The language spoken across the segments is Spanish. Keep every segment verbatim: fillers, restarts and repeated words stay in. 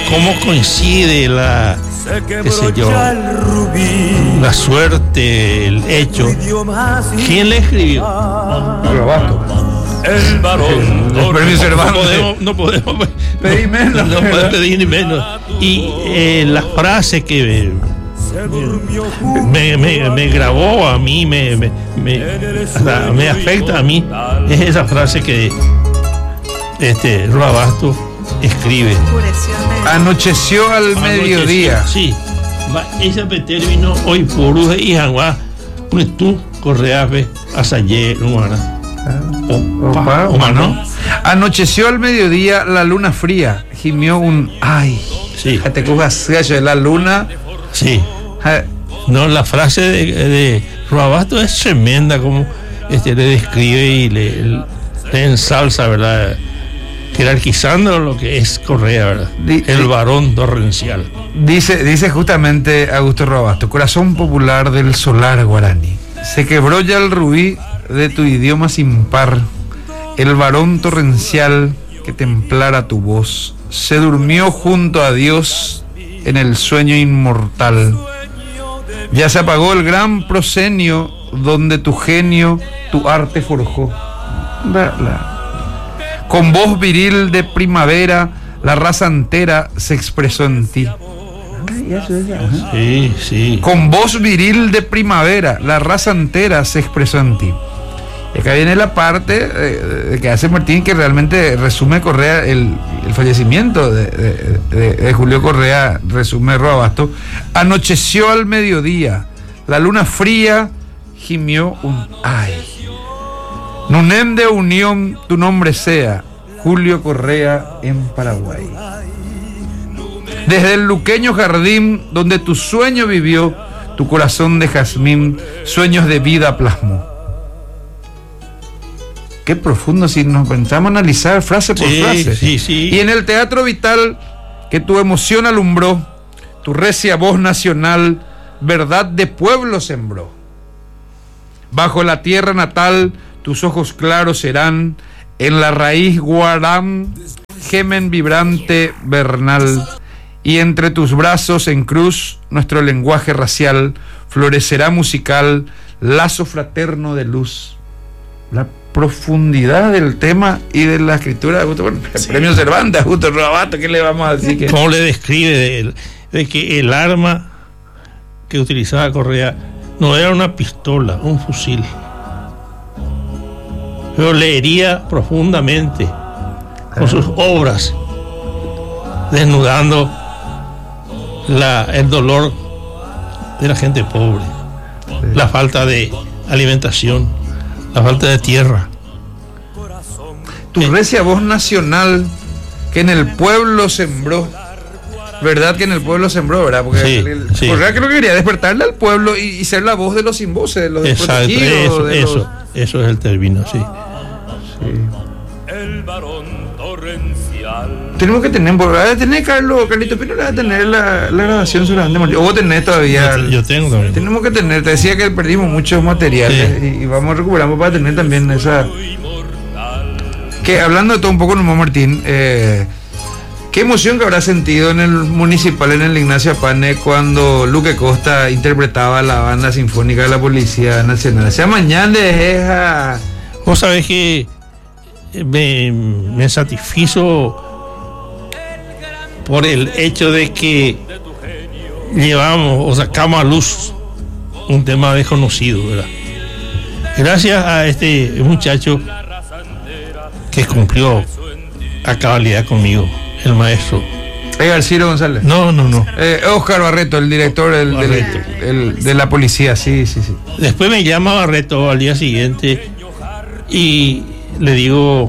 cómo coincide la, qué sé yo, la suerte, el hecho. ¿Quién le escribió? Robato. El varón. El premio Cervantes. No podemos, no podemos pedir menos. No podemos pedir ni menos. Y eh, la frase que me, me, me grabó a mí, me, me, me, hasta me afecta a mí, es esa frase que este Robato escribe. Anocheció al Anocheció, mediodía. Sí. Esa término hoy por hoy y agua, pues tú correaste a Sayé, humana. Opa, humano. Anocheció al mediodía la luna fría, gimió un ay. Sí. Te cojas de la luna. Sí. No, la frase de, de Robato es tremenda, como este le describe y le, le ensalza, ¿verdad? Jerarquizando lo que es Correa, ¿verdad? Di, el di, varón torrencial. Dice, dice justamente Augusto Robato, corazón popular del solar guaraní. Se quebró ya el rubí de tu idioma sin par, el varón torrencial que templara tu voz. Se durmió junto a Dios en el sueño inmortal. Ya se apagó el gran prosenio donde tu genio, tu arte forjó. La, la. Con voz viril de primavera, la raza entera se expresó en ti. Sí, sí. Con voz viril de primavera, la raza entera se expresó en ti. Y acá viene la parte eh, que hace Martín, que realmente resume Correa, el, el fallecimiento de, de, de, de Julio Correa, resume Robato. Anocheció al mediodía, la luna fría gimió un ay. Nunem de unión tu nombre sea, Julio Correa en Paraguay. Desde el luqueño jardín donde tu sueño vivió, tu corazón de jazmín, sueños de vida plasmó. Qué profundo si nos pensamos a analizar frase por sí, frase. Sí, sí. Y en el teatro vital que tu emoción alumbró, tu recia voz nacional, verdad de pueblo sembró. Bajo la tierra natal, tus ojos claros serán, en la raíz guarán, gemen vibrante vernal. Y entre tus brazos en cruz, nuestro lenguaje racial florecerá musical, lazo fraterno de luz. La profundidad del tema y de la escritura de Augusto, bueno, el sí. Premio Cervantes, Augusto Robato, ¿qué le vamos a decir? Que... ¿Cómo le describe de, de que el arma que utilizaba Correa no era una pistola, un fusil, pero le hería profundamente con sus obras, desnudando la, el dolor de la gente pobre, sí. La falta de alimentación, la falta de tierra. Tu eh. recia voz nacional que en el pueblo sembró, verdad que en el pueblo sembró, ¿verdad? Porque sí, el, el, sí. Correa creo que quería despertarle al pueblo y, y ser la voz de los sin voces, de los exacto, desprotegidos. Eso, de eso, los... eso es el término, sí. sí. El varón torrencial. Tenemos que tener, porque va a tener Carlos, Carlito Pino, va a tener la, la grabación solamente. O vos tenés todavía. Yo, yo tengo también. Tenemos que tener, te decía que perdimos muchos materiales, sí. y, y vamos recuperando para tener también esa. Que hablando de todo un poco, nomás Martín, eh, qué emoción que habrá sentido en el municipal, en el Ignacio Apane, cuando Luque Costa interpretaba la banda sinfónica de la Policía Nacional. O sea, mañana es a... Vos sabés que me, me satisfizo por el hecho de que llevamos o sacamos a luz un tema desconocido, ¿verdad? Gracias a este muchacho que cumplió a cabalidad conmigo, el maestro. ¿Es Ciro González? No, no, no. Eh, Oscar Barreto, el director del, Barreto. Del, el, de la policía, sí, sí, sí. Después me llama Barreto al día siguiente y le digo,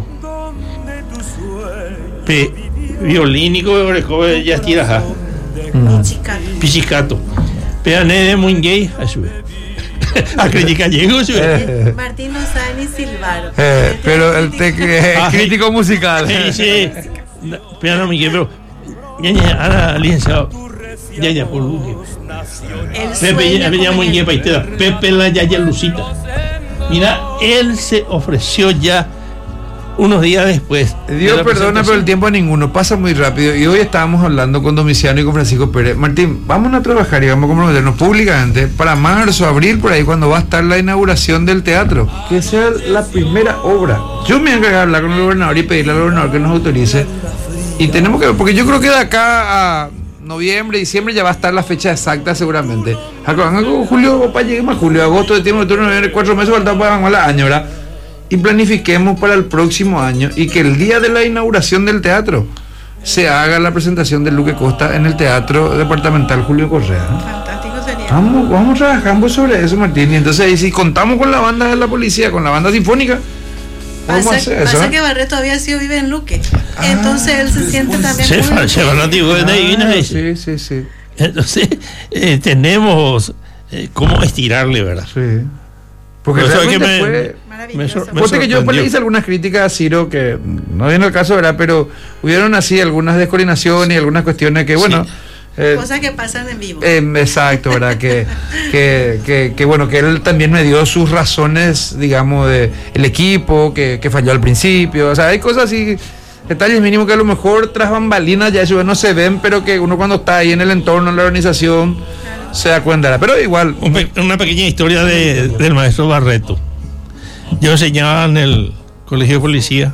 Pe, violínico de ya tiraja. Mm. Pichicato. Peané de Muingay, a su vez. A crítica llegó, su vez. Martín no sabe ni silbar. Eh, pero el te, eh, crítico musical. Sí, sí. Peané Muingay, pero. Ya, ya, ahora, licenciado. Ya, ya, por Luque. Pepe, ya, ya, Muingay, paitera. Pepe la ya, ya, Lucita. Mira, él se ofreció ya unos días después. Dios perdona, pero el tiempo a ninguno pasa muy rápido. Y hoy estábamos hablando con Domiciano y con Francisco Pérez. Martín, vamos a trabajar y vamos a comprometernos públicamente para marzo, abril, por ahí, cuando va a estar la inauguración del teatro. Que sea la primera obra. Yo me voy a encargar de hablar con el gobernador y pedirle al gobernador que nos autorice. Y tenemos que, porque yo creo que de acá a noviembre, diciembre ya va a estar la fecha exacta seguramente. Julio, para lleguemos a julio, agosto, septiembre, octubre, noviembre, cuatro meses, faltan para el año, ¿verdad? Y planifiquemos para el próximo año y que el día de la inauguración del teatro se haga la presentación de Luque Costa en el Teatro Departamental Julio Correa. Fantástico sería. Vamos, vamos trabajando sobre eso, Martín. Y entonces, y si contamos con la banda de la policía, con la banda sinfónica, vamos Pasa, a hacer eso. pasa que Barreto todavía sí vive en Luque. Ah, Entonces él se siente también Se, muy... se van a decir, Ah, divina sí, ese. sí, sí. Entonces, eh, tenemos eh, cómo estirarle, ¿verdad? Sí. Porque Pero eso realmente que me- fue... Maravilloso. me Ponte que yo sorprendió. le hice algunas críticas a Ciro que no viene el caso, ¿verdad? Pero hubieron así algunas descoordinaciones y algunas cuestiones que, bueno... Sí. eh, Cosas que pasan en vivo. eh, exacto, ¿verdad? que, que, que, que, bueno, que él también me dio sus razones, digamos, de el equipo, que, que falló al principio. O sea, hay cosas así, detalles mínimos que a lo mejor tras bambalinas ya eso no se ven, pero que uno cuando está ahí en el entorno, en la organización, se da cuenta. Pero igual... Un pe- una pequeña historia de- del maestro Barreto. Yo enseñaba en el colegio de policía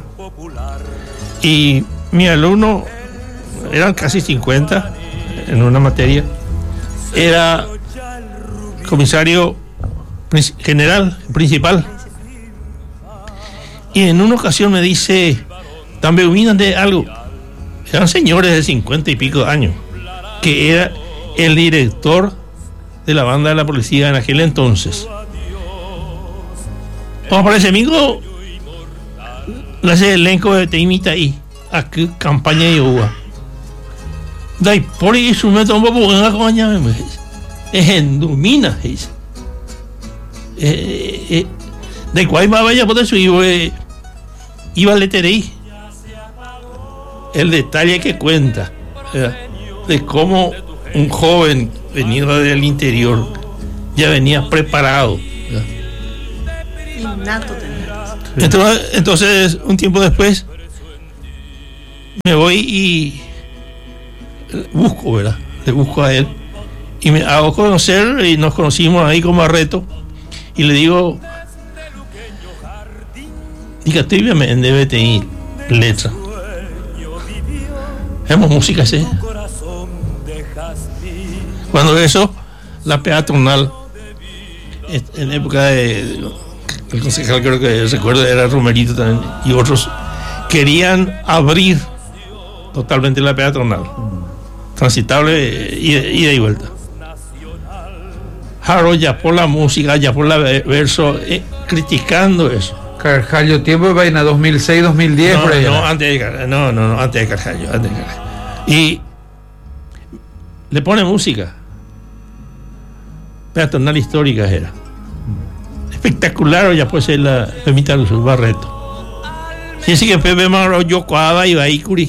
y mi alumno, eran casi cincuenta en una materia, era comisario princi- general, principal. Y en una ocasión me dice, también opinan de algo. Eran señores de cincuenta y pico de años, que era el director de la banda de la policía en aquel entonces. Vamos para ese amigo, ese elenco de Teimita ahí, aquí campaña de uva. Dai por eso me tomo por una coña, es en Dumina, es. Eh, eh, de cuál más vaya por eso iba, iba a leterí. El detalle que cuenta, ¿verdad? De cómo un joven venido del interior ya venía preparado, ¿verdad? Innato tenía. Entonces, entonces, un tiempo después, me voy y busco, ¿verdad? Le busco a él y me hago conocer y nos conocimos ahí con Barreto y le digo, diga, tú en D B T I, letra. Hacemos música, sí. Cuando eso, la peatonal, en época de... El concejal, creo que recuerdo, era Romerito también, y otros querían abrir totalmente la peatonal, transitable, ida, ida y vuelta. Jaro ya por la música, ya por la verso, eh, criticando eso. Carjallo, tiempo de vaina, dos mil seis, dos mil diez, No, por ahí. no, antes de Car- no, no, no, antes de Carjallo, antes de Carjallo. Y le pone música. Peatonal histórica era. Espectacular, ya puede ser la Femita Luz Barreto. Y así que Pepe Maro, yo cuava y va ahí curi.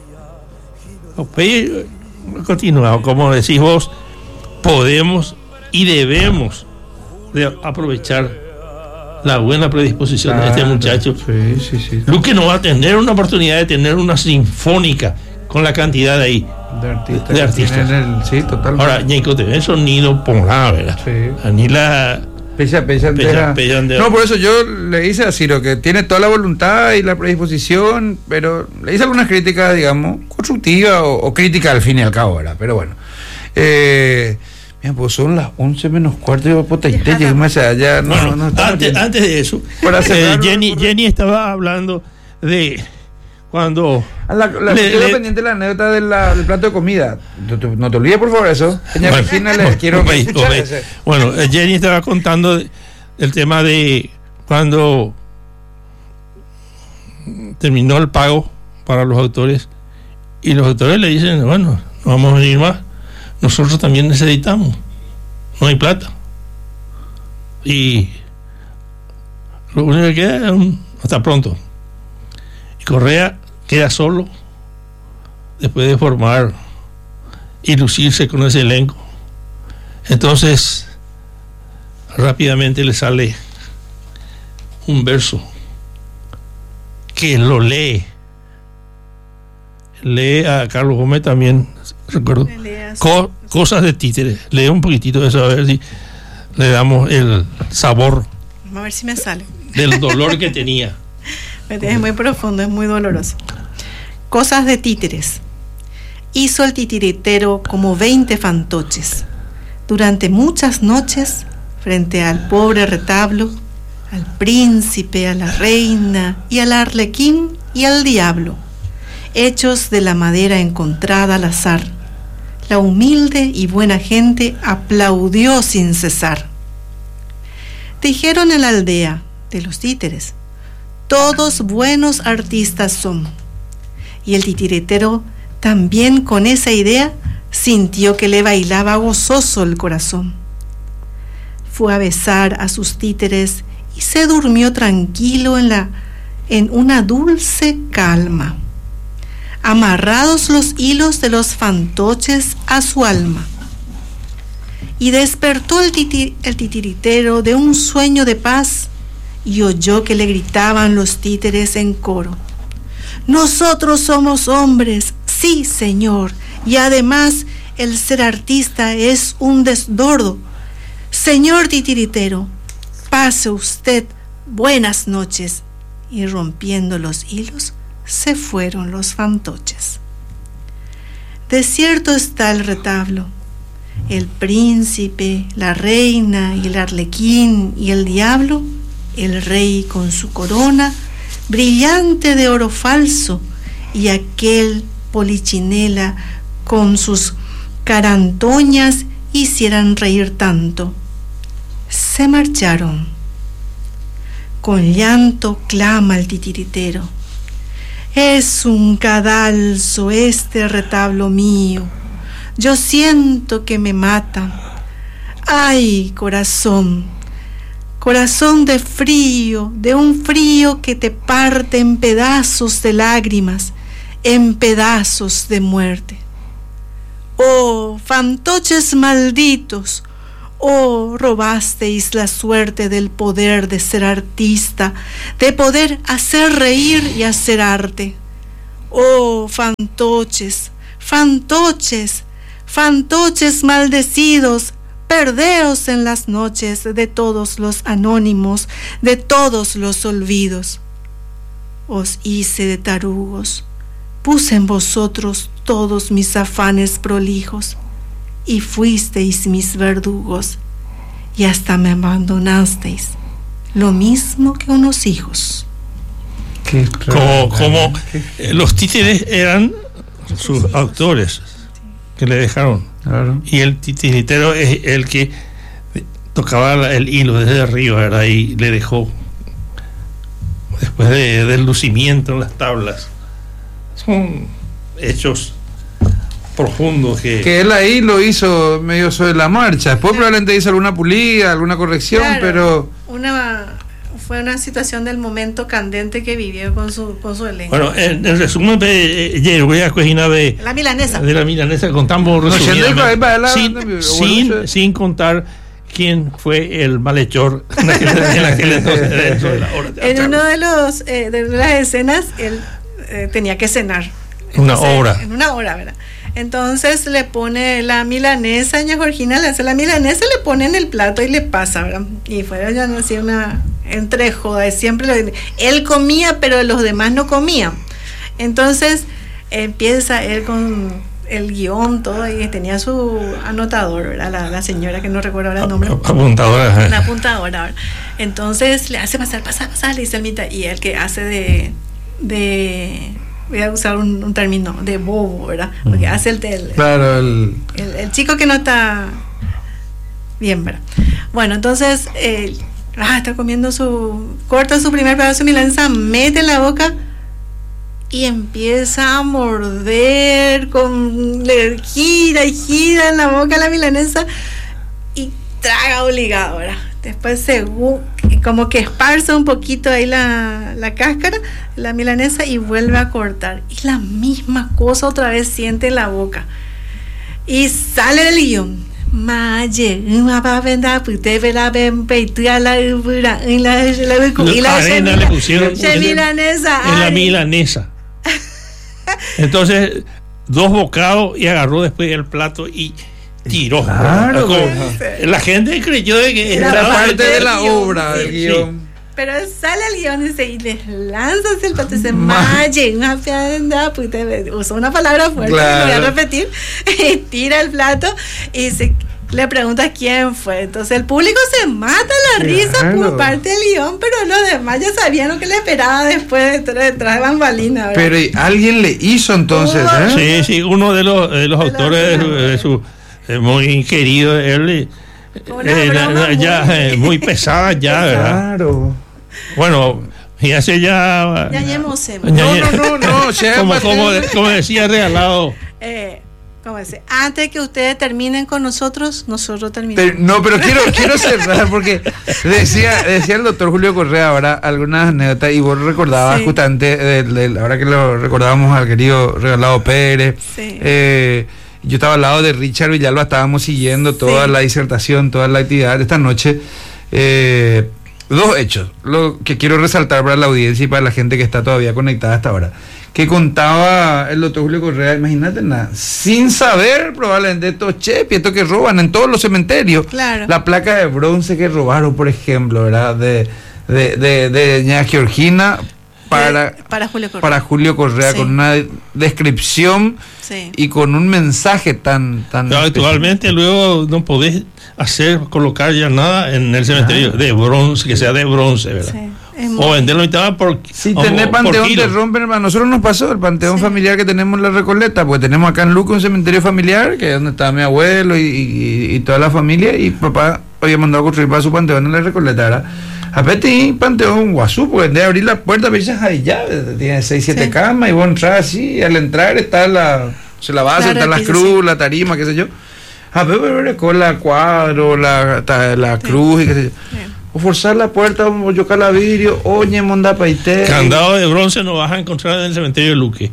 Continuado, como decís vos, podemos y debemos de aprovechar la buena predisposición de este Claro, muchacho. Sí, sí, sí. Luque no va a tener una oportunidad de tener una sinfónica con la cantidad de ahí. De artistas. De que artistas. tienen el- sí, totalmente. Ahora, Ñenco te ve el sonido por nada, ¿verdad? Sí. Ni la. Pella, pella entera. Pella, pella entera. No, por eso yo le hice a Ciro que tiene toda la voluntad y la predisposición, pero le hice algunas críticas, digamos, constructivas o, o críticas al fin y al cabo, ¿verdad? Pero bueno. Eh, mira, pues son las once menos cuarto, yo puta, y te llegué más allá. No, Bueno, no, estamos antes, bien. antes de eso, Para eh, cerrar, Jenny, por- Jenny estaba hablando de cuando. Ah, La, la, Le- quedó le- pendiente la anécdota de la- del plato de comida. No te, no te olvides, por favor, eso. Señora Bueno, Regina, le bueno, quiero ok, escuchar ok. ese. Bueno, eh, Jenny estaba contando de- el tema de cuando terminó el pago para los autores y los autores le dicen, bueno, no vamos a venir más, nosotros también necesitamos, no hay plata. Y lo único que queda es un hasta pronto. Y Correa queda solo después de formar y lucirse con ese elenco. Entonces rápidamente le sale un verso que lo lee. Lee a Carlos Gómez también, recuerdo. Co- cosas de títeres. Lee un poquitito de eso, a ver si le damos el sabor. Vamos a ver si me sale. Del dolor que tenía. Es muy profundo, es muy doloroso. Cosas de títeres. Hizo el titiritero como veinte fantoches. Durante muchas noches, frente al pobre retablo, al príncipe, a la reina y al arlequín y al diablo, hechos de la madera encontrada al azar, la humilde y buena gente aplaudió sin cesar. Dijeron en la aldea de los títeres: todos buenos artistas son. Y el titiritero, también con esa idea, sintió que le bailaba gozoso el corazón. Fue a besar a sus títeres y se durmió tranquilo en, la, en una dulce calma, amarrados los hilos de los fantoches a su alma. Y despertó el, titi, el titiritero de un sueño de paz y oyó que le gritaban los títeres en coro: nosotros somos hombres, sí, señor, y además el ser artista es un desdordo. Señor titiritero, pase usted buenas noches. Y rompiendo los hilos, se fueron los fantoches. Desierto está el retablo. El príncipe, la reina y el arlequín y el diablo, el rey con su corona brillante de oro falso y aquel polichinela con sus carantoñas hicieran reír tanto. Se marcharon. Con llanto clama el titiritero: es un cadalso este retablo mío, yo siento que me mata. Ay, corazón, corazón de frío, de un frío que te parte en pedazos de lágrimas, en pedazos de muerte. Oh, fantoches malditos, oh, robasteis la suerte del poder de ser artista, de poder hacer reír y hacer arte. Oh, fantoches, fantoches, fantoches maldecidos, perdeos en las noches de todos los anónimos, de todos los olvidos. Os hice de tarugos, puse en vosotros todos mis afanes prolijos, y fuisteis mis verdugos, y hasta me abandonasteis, lo mismo que unos hijos. Qué Como, como eh, los títeres eran sus autores que le dejaron. Claro. Y el titiritero es el que tocaba el hilo desde arriba, ¿verdad? Y le dejó después de, del lucimiento en las tablas. Son hechos profundos que, Que él ahí lo hizo medio sobre la marcha. Después Sí. probablemente hizo alguna pulida, alguna corrección, Claro, pero una, fue una situación del momento candente que vivió con su, con su elenco. bueno, en, en resumen de ayer voy a cocinar de La milanesa. de la milanesa contamos No, resumidamente, yendo para la- sin, bueno, sin, eso- sin contar quién fue el malhechor en aquel, en aquel entonces dentro de la hora de En la uno charla. de los eh, de las escenas él eh, tenía que cenar. Una hora. En una hora, ¿verdad? Entonces le pone la milanesa, doña Georgina le hace la milanesa, le pone en el plato y le pasa, ¿verdad? Y fue ya no hacía una entre joda, siempre lo, él comía, pero los demás no comían. Entonces empieza él con el guión, todo, y tenía su anotador, ¿verdad? La, la señora que no recuerdo ahora el nombre. Apuntadora. La apuntadora. ¿verdad? Entonces le hace pasar, pasar, pasar, le dice el mitad, y el que hace de, de voy a usar un, un término, de bobo, ¿verdad? Porque hace el, el, claro, el, el, el chico que no está bien, ¿verdad? Bueno, entonces, eh, ah, está comiendo su, corta su primer pedazo de milanesa, mete en la boca y empieza a morder, con, le gira y gira en la boca la milanesa y traga obligado, ¿verdad? Después se, como que esparce un poquito ahí la, la cáscara, la milanesa, y vuelve a cortar. Y la misma cosa otra vez siente en la boca. Y sale del guión: Maye, una pavenda, pute vela ben peitia la ubura, en la la y la arena le pusieron en, milanesa, en la milanesa. Entonces, dos bocados y agarró después el plato y tiró. Claro, Como, la gente creyó de que era era parte de la guión, obra, del sí. guión. Pero sale el guión y, se, y les lanza hacia el plato y dice, Maye, una pavenda, pute, usó una palabra fuerte, claro. Lo voy a repetir, y tira el plato y se... le preguntas quién fue. Entonces el público se mata la claro. risa por parte del guión, pero los demás ya sabían lo que le esperaba después detrás de bambalina. Pero ¿y alguien le hizo entonces? Uh, ¿eh? Sí, sí, uno de los, de los de autores de su, de su eh, muy querido, él, eh, eh, ya muy, eh, muy pesada ya, ¿verdad? Claro. Bueno, y hace ya... Ya llevamos. No, no, no, no. como, como, como decía Regalado. Eh, ¿Cómo dice? Antes que ustedes terminen con nosotros, nosotros terminamos. Pero, no, pero quiero, quiero cerrar porque decía, decía el doctor Julio Correa ahora algunas anécdotas y vos recordabas sí. justamente, del, del, ahora que lo recordábamos al querido Regalado Pérez, sí. eh, yo estaba al lado de Richard Villalba, estábamos siguiendo toda sí. la disertación, toda la actividad de esta noche. Eh, dos hechos, lo que quiero resaltar para la audiencia y para la gente que está todavía conectada hasta ahora. Que contaba el doctor Julio Correa, imagínate nada, sin saber probablemente estos chepis, estos que roban en todos los cementerios, claro. La placa de bronce que robaron, por ejemplo, ¿verdad? De, de, de, de doña Georgina para, eh, para Julio Correa, para Julio Correa sí. Con una descripción sí. Y con un mensaje tan... tan Pero actualmente luego no podés hacer, colocar ya nada en el cementerio ah. de bronce, que sea de bronce, ¿verdad? Sí. O venderlo y tal por si tenés panteón te rompen, a nosotros nos pasó el panteón sí. familiar que tenemos en la Recoleta, porque tenemos acá en Luco un cementerio familiar que es donde estaba mi abuelo y, y, y toda la familia, y papá había mandado a construir para su panteón en la Recoleta, ¿verdad? A Petí, panteón guasú, porque de abrir la puerta, pero ahí ya tiene seis, siete sí. camas, y vos entras así, y al entrar está la, se la base, están las cruz, la tarima, qué sé yo. A ver, con la cuadro, la, la sí. cruz y qué sé yo. Sí. O forzar la puerta, o yocar la vidrio, oye, monda paité. Candado de bronce no vas a encontrar en el cementerio de Luque.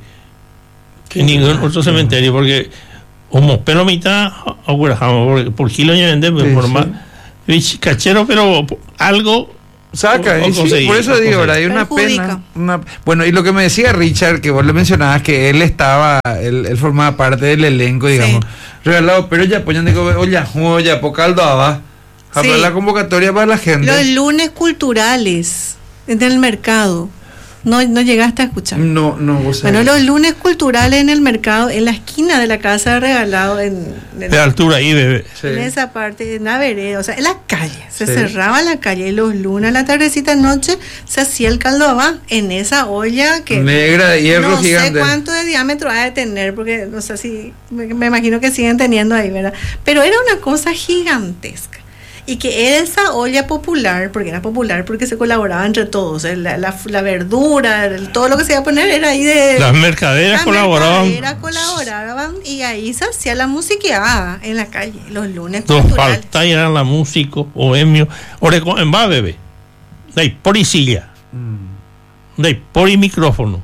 En ningún otro sí. cementerio, porque como pelo mitad, por, por kilo ya vende, sí, por sí. más. Cachero, pero algo. Saca, o, o sí, por eso digo, ahora hay una pena. Una, bueno, y lo que me decía Richard, que vos le mencionabas, que él estaba, él, él formaba parte del elenco, digamos, sí. regalado, pero ya ponían de oye, oye, pocaldo abajo. Sí. La convocatoria para la gente. Los lunes culturales en el mercado. No, no llegaste a escuchar. No, no, vos Bueno, los lunes culturales en el mercado, en la esquina de la casa de Regalado, en, en de altura ahí, bebé. Sí. En esa parte, en la vereda, o sea, en la calle. Se sí. cerraba la calle y los lunes a la tardecita noche se hacía el caldo abajo en esa olla que negra de hierro no gigante. No sé cuánto de diámetro ha de tener, porque no sé si me, me imagino que siguen teniendo ahí, ¿verdad? Pero era una cosa gigantesca. Y que esa olla popular, porque era popular porque se colaboraba entre todos, la, la, la verdura, el, todo lo que se iba a poner era ahí de... Las mercaderas las colaboraban. Las mercaderas colaboraban y ahí se hacía la musiqueada en la calle, los lunes los culturales. Los falta eran la música, bohemio, oreco, en va, bebé. De ahí, por y silla. Mm. De ahí, por y micrófono.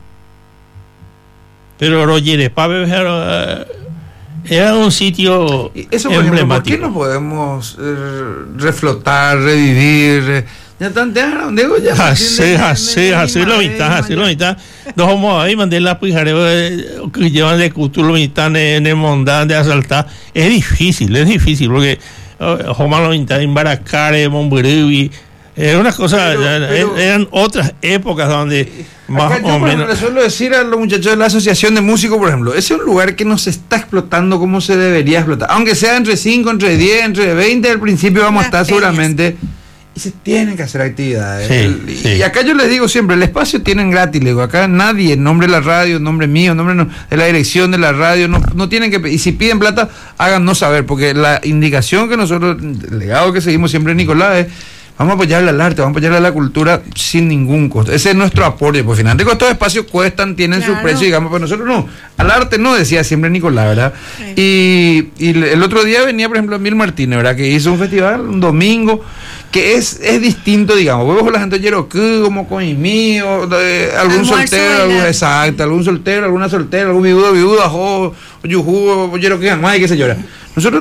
Pero oye, para beber... Era un sitio eso, por emblemático. Ejemplo, ¿por qué no podemos eh, reflotar, revivir? Ya tantearon, digo, ya. Así, así, así la mitad, así la mitad. Nos vamos ahí, mandé la pijareo que llevan de cultura mitad en el mondán de asaltar. Es difícil, es difícil, porque Joma la mitad en Baracare, Monburubi. Era una cosa, pero, pero, eran otras épocas donde más acá yo, o menos. Le suelo decir a los muchachos de la asociación de músicos, por ejemplo, ese es un lugar que no se está explotando como se debería explotar, aunque sea entre cinco, entre diez, entre veinte, al principio vamos a estar seguramente, y se tienen que hacer actividades. Sí, y, sí. y acá yo les digo siempre, el espacio tienen gratis, le digo, acá nadie, en nombre de la radio, en nombre mío, en nombre no, de la dirección de la radio, no, no tienen que, y si piden plata, háganos saber, porque la indicación que nosotros, el legado que seguimos siempre, Nicolás, es vamos a apoyarle al arte, vamos a apoyarle a la cultura sin ningún costo. Ese es nuestro aporte, porque finalmente estos espacios cuestan, tienen claro. su precio, digamos, pero nosotros no. Al arte no, decía siempre Nicolás, ¿verdad? Sí. Y, y el otro día venía, por ejemplo, Emil Martínez, ¿verdad? Que hizo un festival un domingo, que es, es distinto, digamos. Vos con la gente de Yeroquí, como con mío, de, algún Almuerzo soltero, algún, exacto, algún soltero, alguna soltera, algún viudo, viuda, o yujú, Yeroquí, jamás, qué sé yo. Nosotros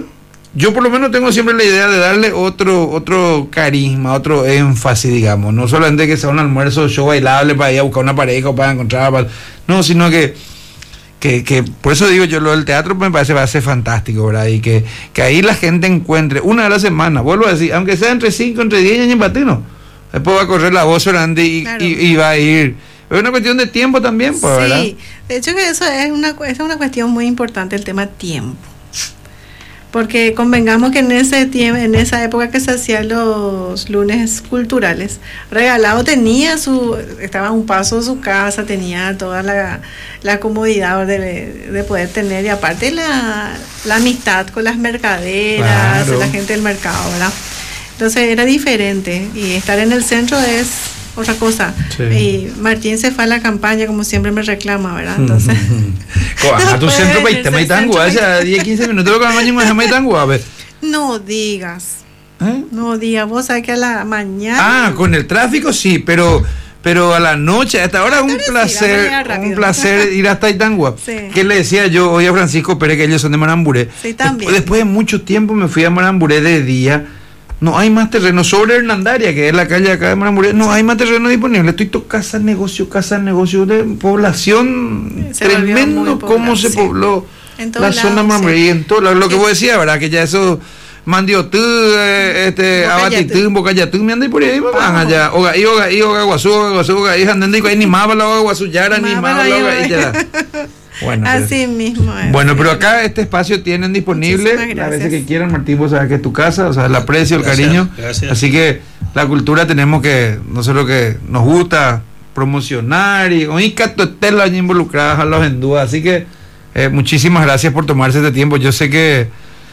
yo por lo menos tengo siempre la idea de darle otro otro carisma, otro énfasis, digamos. No solamente que sea un almuerzo show bailable para ir a buscar una pareja o para encontrar... Para, no, sino que, que, que... Por eso digo yo, lo del teatro me parece va a ser fantástico, ¿verdad? Y que, que ahí la gente encuentre una de la semana, vuelvo a decir, aunque sea entre cinco, entre diez años en patino. Después va a correr la voz grande y, claro. y, y va a ir... Es una cuestión de tiempo también, pues, ¿verdad? Sí, de hecho que eso es una, es una cuestión muy importante, el tema tiempo. Porque convengamos que en ese tiempo, en esa época que se hacían los lunes culturales, Regalado tenía su, estaba a un paso de su casa, tenía toda la, la comodidad de, de poder tener, y aparte la, la amistad con las mercaderas, claro. la gente del mercado, ¿verdad? Entonces era diferente, y estar en el centro es otra cosa. Sí. Y Martín se fue a la campaña, como siempre me reclama, ¿verdad? Entonces... a tu centro para irte a hace diez, quince minutos lo que me a ver. No digas. ¿Eh? No digas, vos sabés que a la mañana... Ah, con el tráfico sí, pero... Pero a la noche, hasta ahora es un placer, un placer ir hasta Itangua. Sí. Que le decía yo hoy a Francisco Pérez que ellos son de Maramburé. Sí, también. Después de mucho tiempo me fui a Maramburé de día. No hay más terreno sobre Hernandaria, que es la calle acá de Maramburé. No hay más terreno disponible. Estoy to casa negocio, casa negocio de población. Se tremendo cómo se sí. pobló la zona de Maramburé. Sí. Y en todo lo, lo que vos decías, ¿verdad? Que ya eso... Mandiotú, este, Abatitú, Bocayatú, me andan por ahí, van allá. Oga, y oga, y oga, guasú, oga, guasú, oga, y andando, y ni más la oga, guasú, yara, ni más la oga, y ya. Bueno, así pues, mismo es. Bueno, pero acá este espacio tienen disponible a veces que quieran, Martín, vos sabés que es tu casa, o sea, el aprecio, el gracias, cariño. Gracias. Así que la cultura tenemos que, no sé lo que nos gusta, promocionar y hoy catotelas involucradas a los hindúes. Así que eh, muchísimas gracias por tomarse este tiempo. Yo sé que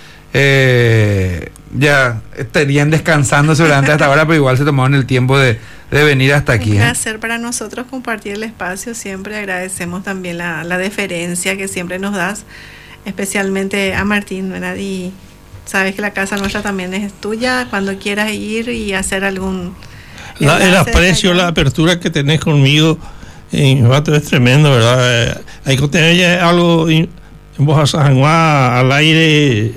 Eh, ya estarían descansando seguramente hasta ahora, pero igual se tomaron el tiempo de, de venir hasta aquí. Un placer ¿eh? para nosotros compartir el espacio. Siempre agradecemos también la, la deferencia que siempre nos das, especialmente a Martín, ¿verdad? Y sabes que la casa nuestra también es tuya, cuando quieras ir y hacer algún... La, el aprecio, la apertura que tenés conmigo en Vato es tremendo, ¿verdad? Hay que tener ya algo en voz a San Juan, al aire...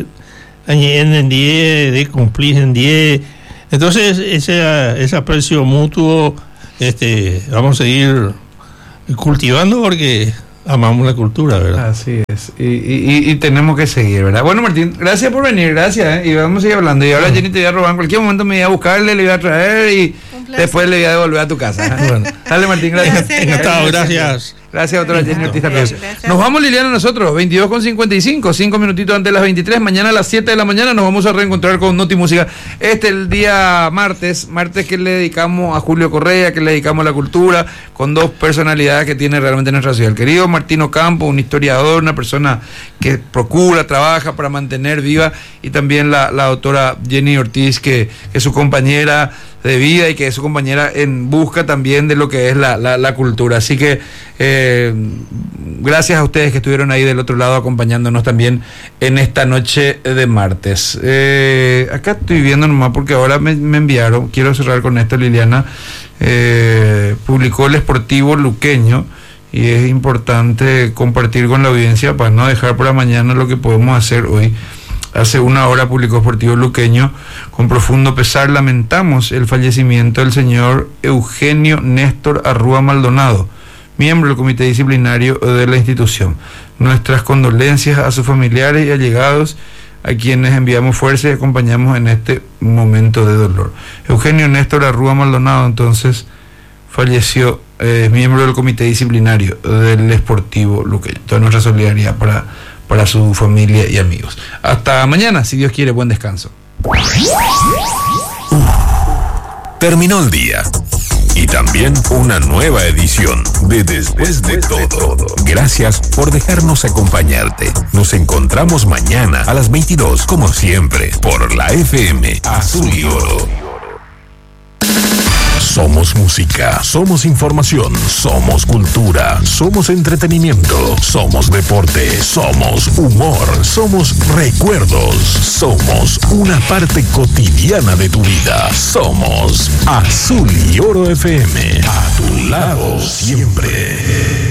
en diez, de cumplir en diez. Entonces ese, ese aprecio mutuo este, vamos a seguir cultivando porque amamos la cultura, ¿verdad? Así es, y, y, y tenemos que seguir, ¿verdad? Bueno, Martín, gracias por venir, gracias, ¿eh? Y vamos a seguir hablando. Y ahora Jenny te voy a robar, en cualquier momento me voy a buscarle, le voy a traer y después le voy a devolver a tu casa, ¿eh? Bueno, dale, Martín, gracias. Encantado, gracias. Gracias, doctora Jenny Ortiz Tapia. Nos vamos, Liliana, nosotros, veintidós con cincuenta y cinco, cinco minutitos antes de las veintitrés. Mañana a las siete de la mañana nos vamos a reencontrar con Noti Música. Este es el día martes, martes que le dedicamos a Julio Correa, que le dedicamos a la cultura, con dos personalidades que tiene realmente nuestra ciudad. El querido Martín Ocampo, un historiador, una persona que procura, trabaja para mantener viva, y también la, la doctora Jenny Ortiz, que, que es su compañera de vida y que es su compañera en busca también de lo que es la, la, la cultura. Así que eh, gracias a ustedes que estuvieron ahí del otro lado acompañándonos también en esta noche de martes. Eh, acá estoy viendo nomás porque ahora me, me enviaron, quiero cerrar con esto, Liliana, eh, publicó el Sportivo Luqueño, y es importante compartir con la audiencia para no dejar para mañana lo que podemos hacer hoy. Hace una hora publicó Sportivo Luqueño: con profundo pesar lamentamos el fallecimiento del señor Eugenio Néstor Arrúa Maldonado, miembro del comité disciplinario de la institución. Nuestras condolencias a sus familiares y allegados, a quienes enviamos fuerza y acompañamos en este momento de dolor. Eugenio Néstor Arrúa Maldonado, entonces, falleció, eh, miembro del comité disciplinario del Sportivo Luqueño. Toda nuestra solidaridad para para su familia y amigos. Hasta mañana, si Dios quiere. Buen descanso. Terminó el día. Y también una nueva edición de Después de Todo. Gracias por dejarnos acompañarte. Nos encontramos mañana a las veintidós, como siempre, por la F M Azul y Oro. Somos música, somos información, somos cultura, somos entretenimiento, somos deporte, somos humor, somos recuerdos, somos una parte cotidiana de tu vida. Somos Azul y Oro F M, a tu lado siempre.